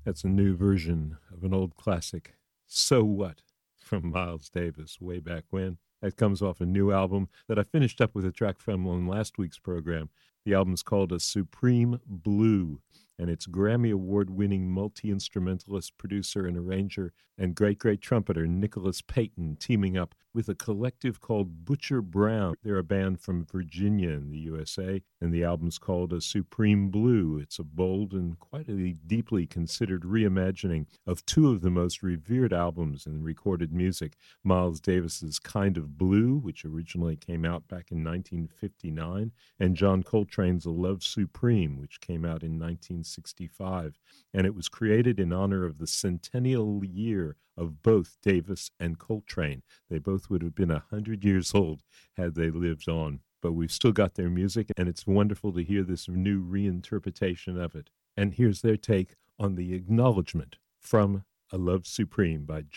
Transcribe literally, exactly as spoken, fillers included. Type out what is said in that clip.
That's a new version of an old classic, So What, from Miles Davis way back when. That comes off a new album that I finished up with a track from on last week's program. The album's called A Supreme Blue, and it's Grammy Award-winning multi-instrumentalist, producer, and arranger, and great-great trumpeter Nicholas Payton teaming up with a collective called Butcher Brown. They're a band from Virginia in the U S A, and the album's called A Supreme Blue. It's a bold and quite a deeply considered reimagining of two of the most revered albums in recorded music, Miles Davis's Kind of Blue, which originally came out back in nineteen fifty-nine, and John Coltrane's A Love Supreme, which came out in nineteen sixty-five. And it was created in honor of the centennial year of both Davis and Coltrane. They both would have been one hundred years old had they lived on. But we've still got their music, and it's wonderful to hear this new reinterpretation of it. And here's their take on the acknowledgement from A Love Supreme by